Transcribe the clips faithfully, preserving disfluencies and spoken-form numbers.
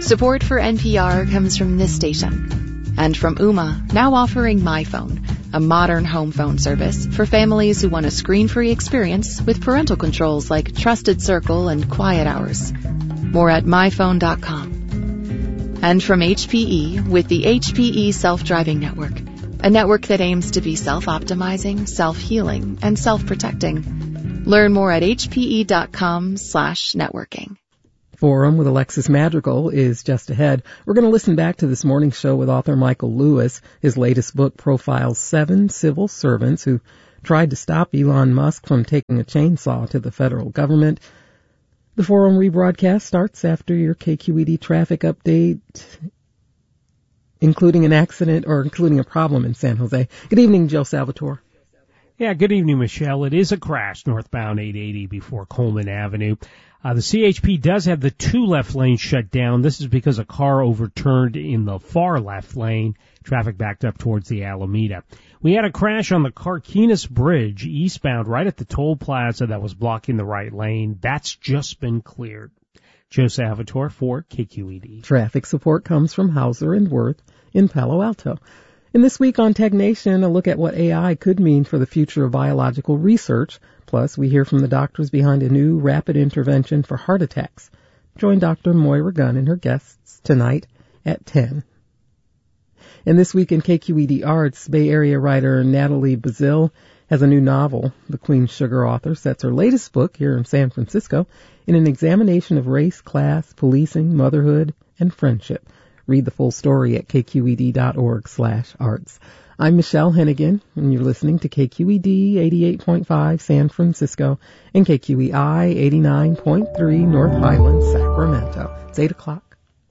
Support for N P R comes from this station and from Ooma, now offering MyPhone, a modern home phone service for families who want a screen-free experience with parental controls like Trusted Circle and Quiet Hours. More at my phone dot com. And from H P E with the H P E Self-Driving Network, a network that aims to be self-optimizing, self-healing, and self-protecting. Learn more at H P E dot com slash networking. Forum with Alexis Madrigal is just ahead. We're going to listen back to this morning's show with author Michael Lewis. His latest book profiles seven civil servants who tried to stop Elon Musk from taking a chainsaw to the federal government. The Forum rebroadcast starts after your K Q E D traffic update, including an accident or including a problem in San Jose. Good evening, Joe Salvatore. Yeah, good evening, Michelle. It is a crash northbound eight eighty before Coleman Avenue. Uh, the C H P does have the two left lanes shut down. This is because a car overturned in the far left lane. Traffic backed up towards the Alameda. We had a crash on the Carquinez Bridge eastbound right at the toll plaza that was blocking the right lane. That's just been cleared. Joe Salvatore for K Q E D. Traffic support comes from Hauser and Worth in Palo Alto. And this week on Tech Nation, a look at what A I could mean for the future of biological research. Plus, we hear from the doctors behind a new rapid intervention for heart attacks. Join Doctor Moira Gunn and her guests tonight at ten. And this week in K Q E D Arts, Bay Area writer Natalie Bazile has a new novel. The Queen Sugar author sets her latest book here in San Francisco in an examination of race, class, policing, motherhood, and friendship. Read the full story at k q e d dot org slash arts. I'm Michelle Hennigan, and you're listening to K Q E D eighty-eight point five San Francisco and K Q E I eighty-nine point three North Highlands, Sacramento. It's eight o'clock.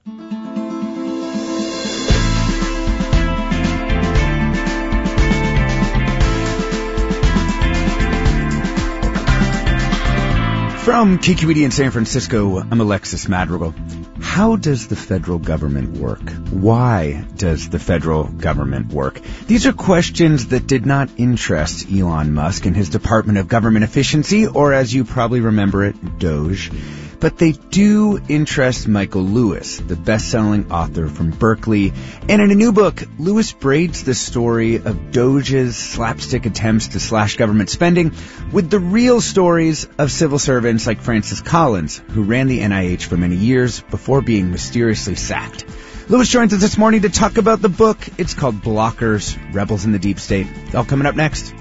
From K Q E D in San Francisco, I'm Alexis Madrigal. How does the federal government work? Why does the federal government work? These are questions that did not interest Elon Musk and his Department of Government Efficiency, or as you probably remember it, Doge. But they do interest Michael Lewis, the best-selling author from Berkeley. And in a new book, Lewis braids the story of Doge's slapstick attempts to slash government spending with the real stories of civil servants like Francis Collins, who ran the N I H for many years before being mysteriously sacked. Lewis joins us this morning to talk about the book. It's called Blockers, Rebels in the Deep State. It's all coming up next.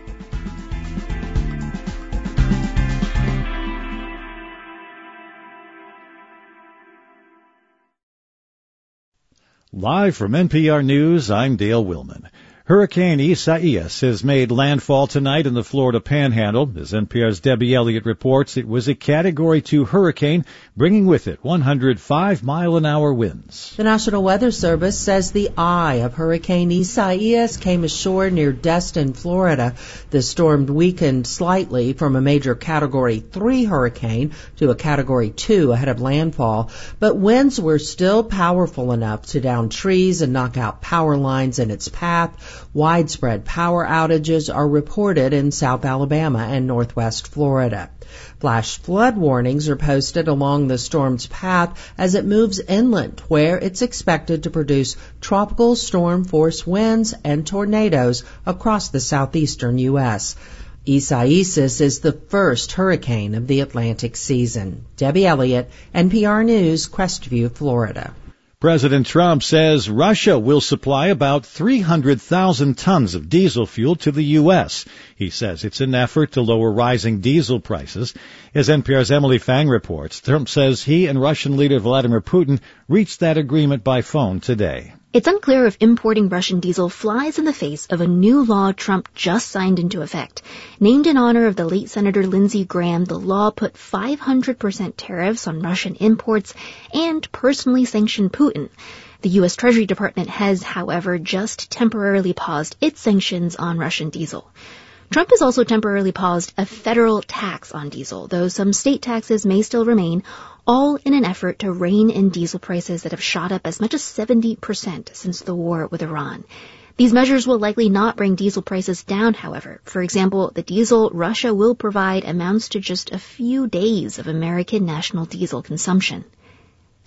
Live from N P R News, I'm Dale Willman. Hurricane Isaias has made landfall tonight in the Florida Panhandle. As N P R's Debbie Elliott reports, it was a Category two hurricane, bringing with it one hundred five mile an hour winds. The National Weather Service says the eye of Hurricane Isaias came ashore near Destin, Florida. The storm weakened slightly from a major Category three hurricane to a Category two ahead of landfall, but winds were still powerful enough to down trees and knock out power lines in its path. Widespread power outages are reported in South Alabama and Northwest Florida. Flash flood warnings are posted along the storm's path as it moves inland, where it's expected to produce tropical storm-force winds and tornadoes across the southeastern U S. Isaias is the first hurricane of the Atlantic season. Debbie Elliott, N P R News, Crestview, Florida. President Trump says Russia will supply about three hundred thousand tons of diesel fuel to the U S. He says it's an effort to lower rising diesel prices. As N P R's Emily Fang reports, Trump says he and Russian leader Vladimir Putin reached that agreement by phone today. It's unclear if importing Russian diesel flies in the face of a new law Trump just signed into effect. Named in honor of the late Senator Lindsey Graham, the law put five hundred percent tariffs on Russian imports and personally sanctioned Putin. The U S Treasury Department has, however, just temporarily paused its sanctions on Russian diesel. Trump has also temporarily paused a federal tax on diesel, though some state taxes may still remain, all in an effort to rein in diesel prices that have shot up as much as seventy percent since the war with Iran. These measures will likely not bring diesel prices down, however. For example, the diesel Russia will provide amounts to just a few days of American national diesel consumption.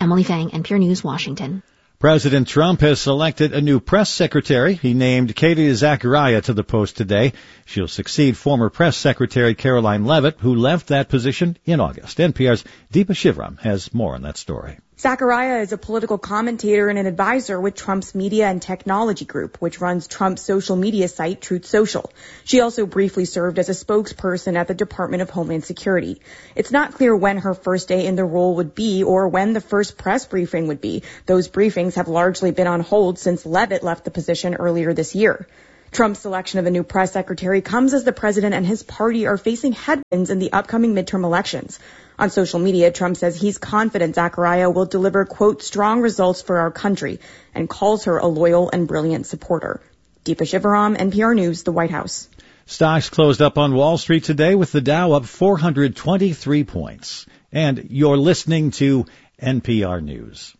Emily Fang, N P R News, Washington. President Trump has selected a new press secretary. He named Katie Zachariah to the post today. She'll succeed former press secretary Caroline Leavitt, who left that position in August. N P R's Deepa Shivaram has more on that story. Zachariah is a political commentator and an advisor with Trump's Media and Technology Group, which runs Trump's social media site, Truth Social. She also briefly served as a spokesperson at the Department of Homeland Security. It's not clear when her first day in the role would be or when the first press briefing would be. Those briefings have largely been on hold since Leavitt left the position earlier this year. Trump's selection of a new press secretary comes as the president and his party are facing headwinds in the upcoming midterm elections. On social media, Trump says he's confident Zachariah will deliver, quote, strong results for our country, and calls her a loyal and brilliant supporter. Deepa Shivaram, N P R News, the White House. Stocks closed up on Wall Street today with the Dow up four hundred twenty-three points. And you're listening to N P R News.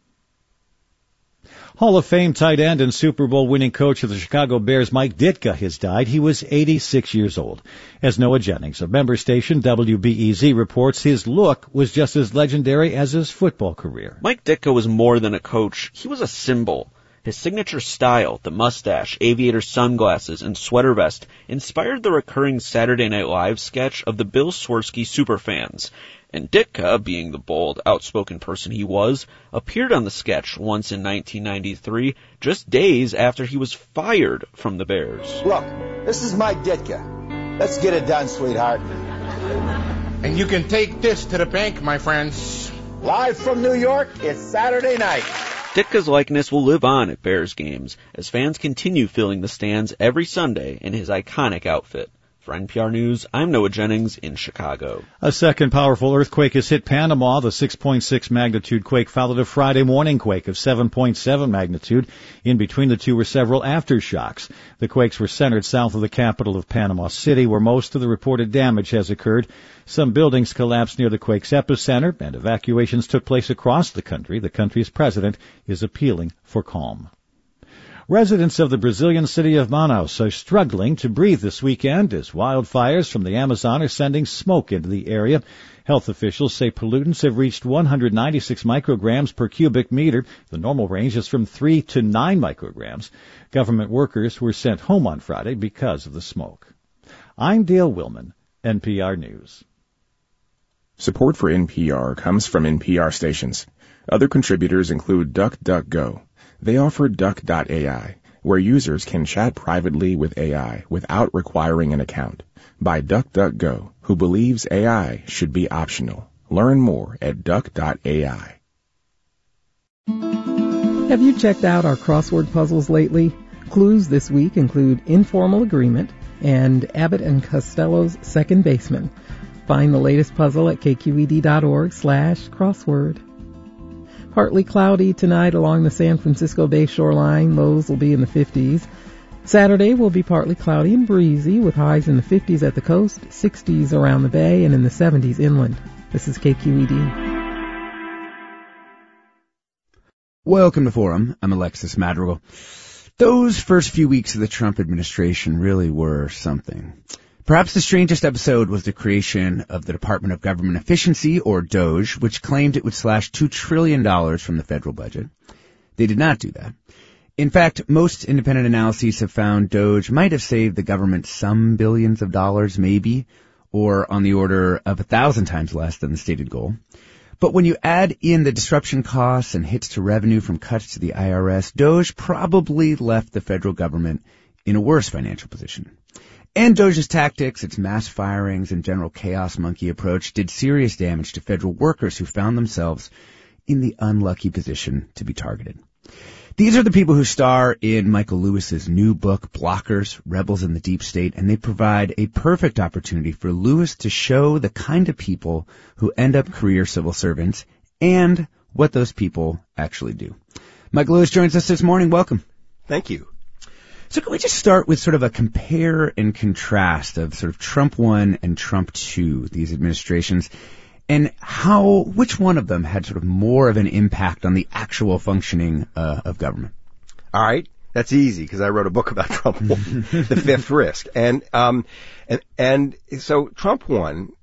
Hall of Fame tight end and Super Bowl winning coach of the Chicago Bears, Mike Ditka, has died. He was eighty-six years old. As Noah Jennings of member station W B E Z reports, his look was just as legendary as his football career. Mike Ditka was more than a coach. He was a symbol. His signature style, the mustache, aviator sunglasses, and sweater vest, inspired the recurring Saturday Night Live sketch of the Bill Swirsky superfans. And Ditka, being the bold, outspoken person he was, appeared on the sketch once in nineteen ninety-three, just days after he was fired from the Bears. Look, this is Mike Ditka. Let's get it done, sweetheart. And you can take this to the bank, my friends. Live from New York, it's Saturday night. Ditka's likeness will live on at Bears games as fans continue filling the stands every Sunday in his iconic outfit. For N P R News, I'm Noah Jennings in Chicago. A second powerful earthquake has hit Panama. The six point six magnitude quake followed a Friday morning quake of seven point seven magnitude. In between the two were several aftershocks. The quakes were centered south of the capital of Panama City, where most of the reported damage has occurred. Some buildings collapsed near the quake's epicenter, and evacuations took place across the country. The country's president is appealing for calm. Residents of the Brazilian city of Manaus are struggling to breathe this weekend as wildfires from the Amazon are sending smoke into the area. Health officials say pollutants have reached one hundred ninety-six micrograms per cubic meter. The normal range is from three to nine micrograms. Government workers were sent home on Friday because of the smoke. I'm Dale Willman, N P R News. Support for N P R comes from N P R stations. Other contributors include DuckDuckGo. They offer Duck dot A I, where users can chat privately with A I without requiring an account. By DuckDuckGo, who believes A I should be optional. Learn more at Duck dot A I. Have you checked out our crossword puzzles lately? Clues this week include Informal Agreement and Abbott and Costello's Second Baseman. Find the latest puzzle at kqed.org slash crossword. Partly cloudy tonight along the San Francisco Bay shoreline. Lows will be in the fifties. Saturday will be partly cloudy and breezy with highs in the fifties at the coast, sixties around the bay, and in the seventies inland. This is K Q E D. Welcome to Forum. I'm Alexis Madrigal. Those first few weeks of the Trump administration really were something. Perhaps the strangest episode was the creation of the Department of Government Efficiency, or DOGE, which claimed it would slash two trillion dollars from the federal budget. They did not do that. In fact, most independent analyses have found DOGE might have saved the government some billions of dollars, maybe, or on the order of a thousand times less than the stated goal. But when you add in the disruption costs and hits to revenue from cuts to the I R S, DOGE probably left the federal government in a worse financial position. And DOGE's tactics, its mass firings and general chaos monkey approach did serious damage to federal workers who found themselves in the unlucky position to be targeted. These are the people who star in Michael Lewis's new book, Blockers, Rebels in the Deep State, and they provide a perfect opportunity for Lewis to show the kind of people who end up career civil servants and what those people actually do. Michael Lewis joins us this morning. Welcome. Thank you. So can we just start with sort of a compare and contrast of sort of Trump one and Trump two, these administrations, and how, which one of them had sort of more of an impact on the actual functioning uh, of government? All right. That's easy because I wrote a book about Trump one, The Fifth Risk. And, um, and, and so Trump one,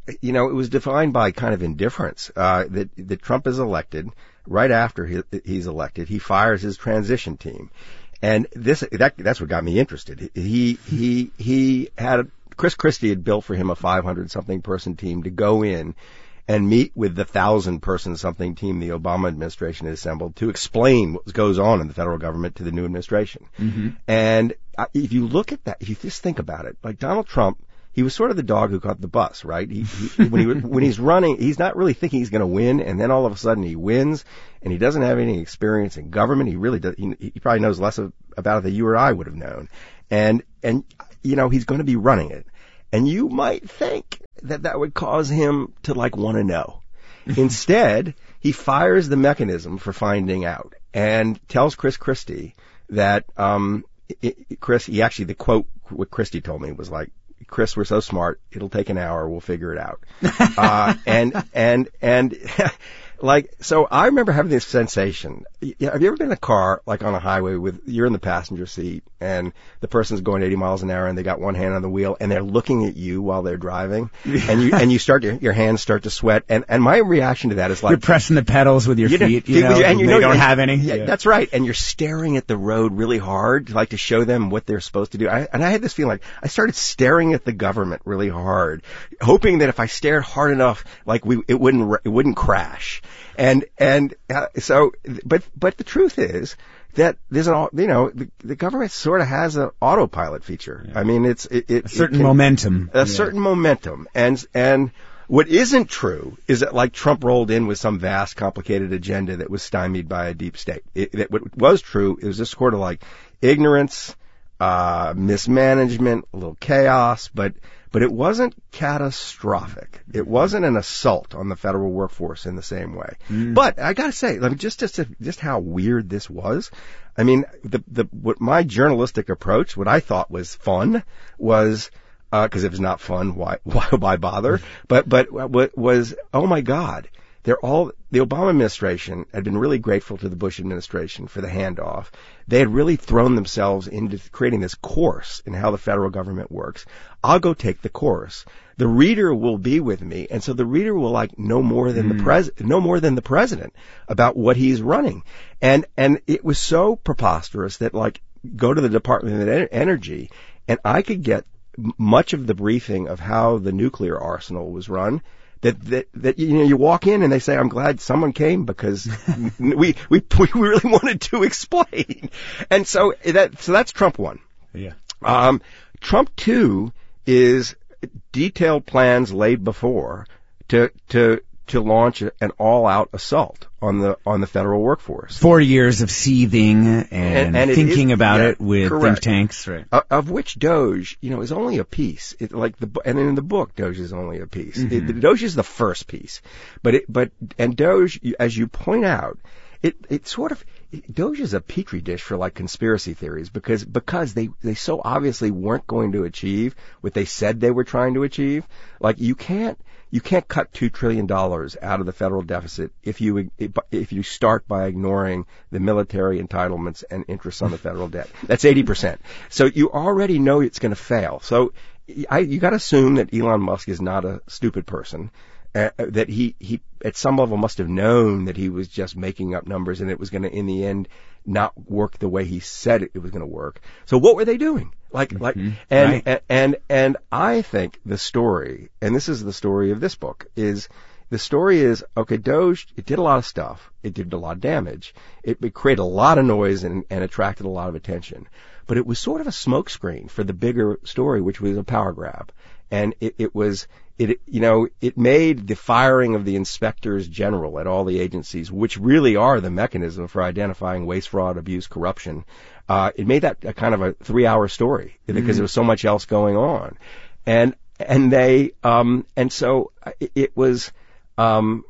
you know, it was defined by kind of indifference. Uh, that that Trump is elected. Right after he, he's elected, he fires his transition team, and this that that's what got me interested. He he he had Chris Christie had built for him a five hundred something person team to go in and meet with the thousand person something team the Obama administration had assembled to explain what goes on in the federal government to the new administration. Mm-hmm. And if you look at that, if you just think about it, like Donald Trump, he was sort of the dog who caught the bus, right? He, he, when, he, when he's running, he's not really thinking he's going to win, and then all of a sudden he wins, and he doesn't have any experience in government. He really does. He, he probably knows less of, about it than you or I would have known. And, and, you know, he's going to be running it. And you might think that that would cause him to, like, want to know. Instead, he fires the mechanism for finding out and tells Chris Christie that, um, it, it, Chris, he actually, the quote, what Christie told me was like, Chris, we're so smart, it'll take an hour, we'll figure it out. uh, and, and, and, like, so I remember having this sensation. Have you ever been in a car, like on a highway with, you're in the passenger seat and the person's going eighty miles an hour and they got one hand on the wheel and they're looking at you while they're driving and you, and you start to, your hands start to sweat. And, and my reaction to that is like, you're pressing the pedals with your you feet, know, you know, and you they know, don't and, have any. Yeah, yeah. That's right. And you're staring at the road really hard, like to show them what they're supposed to do. I, and I had this feeling like I started staring at the government really hard, hoping that if I stared hard enough, like we, it wouldn't, it wouldn't crash. And, and, uh, so, but, but the truth is that there's an, you know, the, the government sort of has an autopilot feature. Yeah. I mean, it's, it, it a certain it can, momentum. A yeah. certain momentum. And, and what isn't true is that like Trump rolled in with some vast, complicated agenda that was stymied by a deep state. It, that what was true is this sort of like ignorance, uh, mismanagement, a little chaos, but, But it wasn't catastrophic. It wasn't an assault on the federal workforce in the same way. Mm. But I gotta say, I mean, just, just, just how weird this was. I mean, the, the, what my journalistic approach, what I thought was fun was, uh, cause if it's not fun, why, why, why bother? But, but what was, oh my God. They're all, the Obama administration had been really grateful to the Bush administration for the handoff. They had really thrown themselves into creating this course in how the federal government works. I'll go take the course. The reader will be with me, and so the reader will like know more than mm. the pres, know more than the president about what he's running. And, and it was so preposterous that like, go to the Department of Energy, and I could get much of the briefing of how the nuclear arsenal was run. That, that, that, you know, you walk in and they say, I'm glad someone came because we, we, we really wanted to explain. And so that, so that's Trump one. Yeah. Um, Trump two is detailed plans laid before to, to, to launch an all-out assault on the on the federal workforce. Four years of seething and, and, and thinking is, about yeah, it with correct. think tanks, right? Uh, of which Doge, you know, is only a piece. It, like the and in the book, Doge is only a piece. Mm-hmm. It, Doge is the first piece, but it but and Doge, as you point out, it it sort of. Doge is a petri dish for like conspiracy theories because because they they so obviously weren't going to achieve what they said they were trying to achieve. Like you can't you can't cut two trillion dollars out of the federal deficit if you if you start by ignoring the military entitlements and interest on the federal debt. That's eighty percent. So you already know it's going to fail. So I, you got to assume that Elon Musk is not a stupid person. Uh, that he, he, at some level must have known that he was just making up numbers and it was going to, in the end, not work the way he said it, it was going to work. So what were they doing? Like, mm-hmm. like, and, right. and, and, and I think the story, and this is the story of this book, is the story is, okay, Doge, it did a lot of stuff. It did a lot of damage. It, it created a lot of noise and, and attracted a lot of attention. But it was sort of a smokescreen for the bigger story, which was a power grab. And it, it was, it, you know, it made the firing of the inspectors general at all the agencies, which really are the mechanism for identifying waste, fraud, abuse, corruption. Uh, it made that a kind of a three hour story because mm-hmm. there was so much else going on. And, and they, um, and so it, it was, um,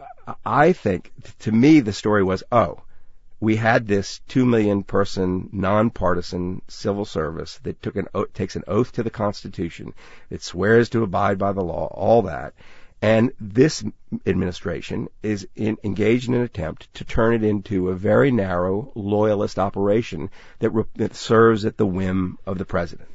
I think to me the story was, oh, we had this two million person nonpartisan civil service that took an oath, takes an oath to the Constitution, that swears to abide by the law, all that. And this administration is in, engaged in an attempt to turn it into a very narrow loyalist operation that, re, that serves at the whim of the president.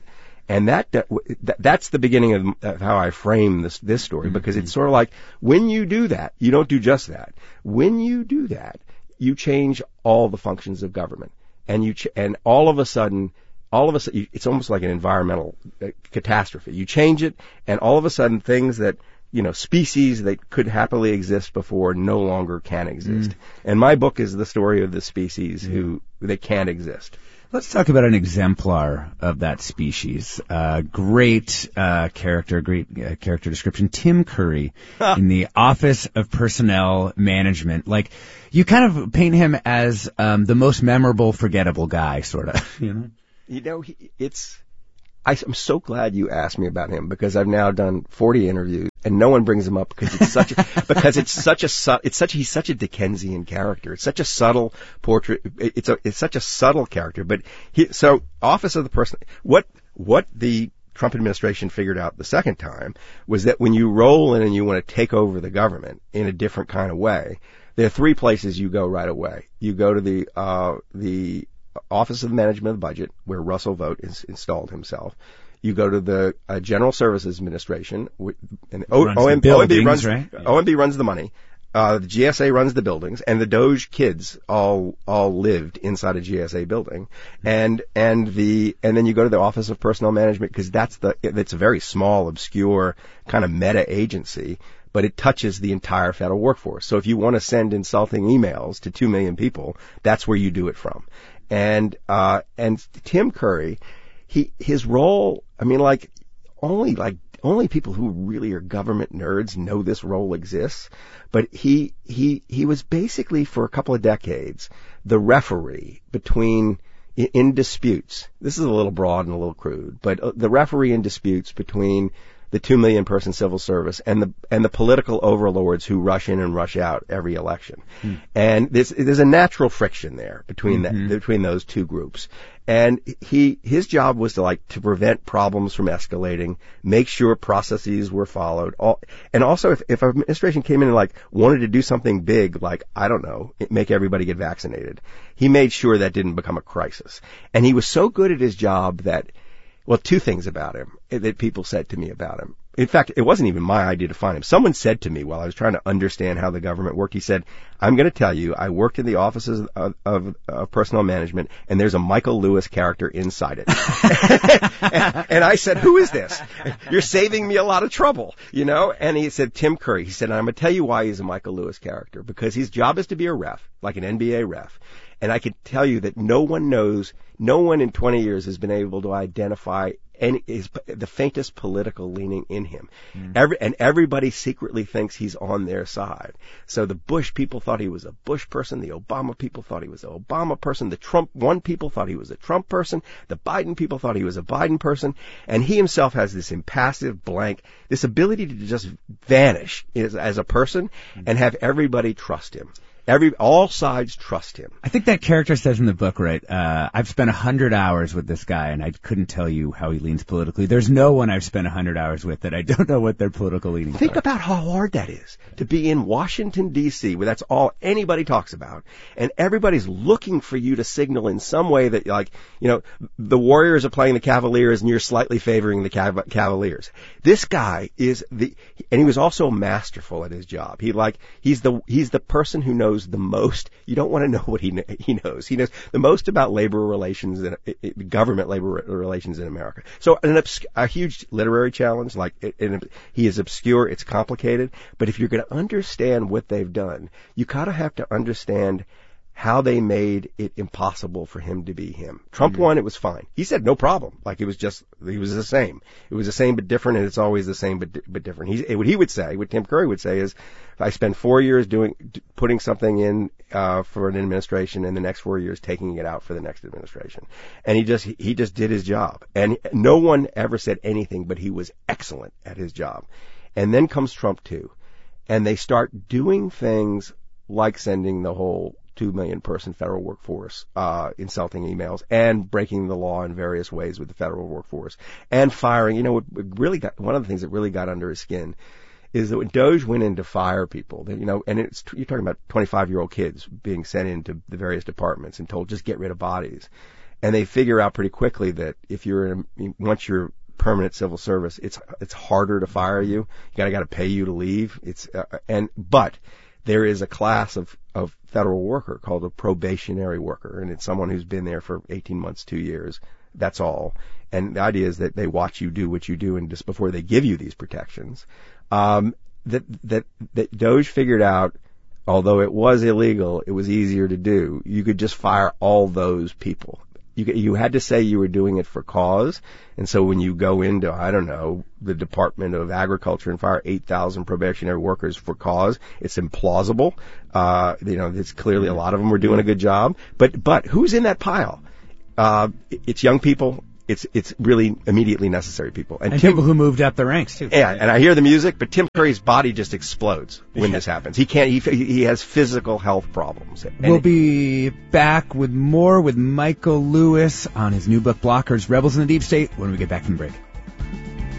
And that, that that's the beginning of, of how I frame this this story, mm-hmm. because it's sort of like when you do that, you don't do just that. When you do that, you change all the functions of government, and you ch- and all of a sudden, all of a sudden, it's almost like an environmental uh, catastrophe. You change it, and all of a sudden, things that you know, species that could happily exist before no longer can exist. Mm. And my book is the story of the species mm. who they can't exist. Let's talk about an exemplar of that species. Uh, great uh, character, great uh, character description. Tim Curry in the Office of Personnel Management. Like, you kind of paint him as um, the most memorable, forgettable guy, sort of. You know, you know, he, it's. I, I'm so glad you asked me about him, because I've now done forty interviews and no one brings him up because it's such a, because it's such a su- it's such he's such a Dickensian character. It's such a subtle portrait. It's a it's such a subtle character. But he so Office of the Person. What what the Trump administration figured out the second time was that when you roll in and you want to take over the government in a different kind of way, there are three places you go right away. You go to the uh the Office of the Management of the Budget, where Russell Vought is installed himself. You go to the uh, General Services Administration, and o- runs O M B, buildings, O M B runs right? O M B runs the money. Uh, the G S A runs the buildings, and the Doge kids all all lived inside a G S A building. And and the and then you go to the Office of Personnel Management, because that's the it's a very small, obscure kind of meta agency, but it touches the entire federal workforce. So if you want to send insulting emails to two million people, that's where you do it from. And, uh, and Tim Curry, he, his role, I mean, like, only, like, only people who really are government nerds know this role exists. But he, he, he was basically, for a couple of decades, the referee between, in, in disputes. This is a little broad and a little crude, but uh, the referee in disputes between the two million person civil service and the and the political overlords who rush in and rush out every election. Hmm. And there's there's a natural friction there between mm-hmm. that between those two groups. And he his job was to like to prevent problems from escalating, make sure processes were followed. All, and also if if an administration came in and like wanted to do something big, like I don't know, make everybody get vaccinated, he made sure that didn't become a crisis. And he was so good at his job that, well, two things about him that people said to me about him. In fact, it wasn't even my idea to find him. Someone said to me while I was trying to understand how the government worked, he said, I'm going to tell you, I worked in the offices of, of, of personnel management, and there's a Michael Lewis character inside it. and, and I said, who is this? You're saving me a lot of trouble, you know? And he said, Tim Curry. He said, and I'm going to tell you why he's a Michael Lewis character, because his job is to be a ref, like an N B A ref. And I can tell you that no one knows, no one in twenty years has been able to identify any, his, the faintest political leaning in him. Mm. Every, and everybody secretly thinks he's on their side. So the Bush people thought he was a Bush person. The Obama people thought he was an Obama person. The Trump one people thought he was a Trump person. The Biden people thought he was a Biden person. And he himself has this impassive blank, this ability to just vanish as, as a person mm. and have everybody trust him. Every, all sides trust him. I think that character says in the book, right, uh, I've spent a hundred hours with this guy and I couldn't tell you how he leans politically. There's no one I've spent a hundred hours with that I don't know what their political leanings Think are. about how hard that is to be in Washington, D C, where that's all anybody talks about, and everybody's looking for you to signal in some way that, like, you know, the Warriors are playing the Cavaliers and you're slightly favoring the Cav- Cavaliers. This guy is the, and he was also masterful at his job. He like, he's the, he's the person who knows the most. You don't want to know what he kn- he knows. He knows the most about labor relations and it, it, government labor re- relations in America. So an obs- a huge literary challenge. Like it, it, he is obscure. It's complicated. But if you're going to understand what they've done, you kind of have to understand how they made it impossible for him to be him. Trump mm-hmm. won, it was fine. He said no problem. Like it was just, he was the same. It was the same but different, and it's always the same but but different. He, what he would say, what Tim Curry would say is, I spend four years doing, putting something in, uh, for an administration, and the next four years taking it out for the next administration. And he just, he just did his job. And no one ever said anything, but he was excellent at his job. And then comes Trump too. And they start doing things like sending the whole two million person federal workforce, uh, insulting emails and breaking the law in various ways with the federal workforce and firing. You know, what really got, one of the things that really got under his skin is that when Doge went in to fire people, you know, and it's, you're talking about twenty-five year old kids being sent into the various departments and told just get rid of bodies. And they figure out pretty quickly that if you're in a, once you're permanent civil service, it's it's harder to fire you. You gotta gotta pay you to leave. It's uh, and but there is a class of of federal worker called a probationary worker, and it's someone who's been there for eighteen months, two years. That's all. And the idea is that they watch you do what you do, and just before they give you these protections, um, that that that DOJ figured out. Although it was illegal, it was easier to do. You could just fire all those people. You you had to say you were doing it for cause, and so when you go into, I don't know, the Department of Agriculture and fire eight thousand probationary workers for cause, it's implausible. Uh, you know, it's clearly a lot of them were doing a good job. But but who's in that pile? Uh, it's young people. It's it's really immediately necessary people. And, and Tim, people who moved up the ranks, too. Yeah, and I hear the music, but Tim Curry's body just explodes when this happens. He can't, he, he has physical health problems. And we'll be back with more with Michael Lewis on his new book, Blockers, Rebels in the Deep State, when we get back from the break.